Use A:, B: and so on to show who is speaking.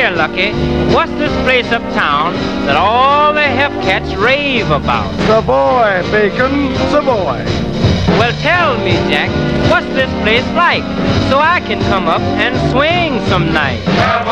A: here, Lucky, what's this place uptown that all the hep-cats rave about?
B: Savoy, Bacon, Savoy.
A: Well, tell me, Jack, what's this place like, so I can come up and swing some night?